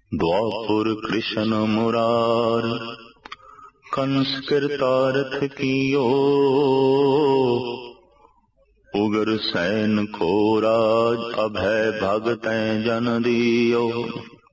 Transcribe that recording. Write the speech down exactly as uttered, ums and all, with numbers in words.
द्वापुर कृष्ण मुरार कंस कृतारथ कियो, उगर सैन को राज अभय भगतैं जन दियो।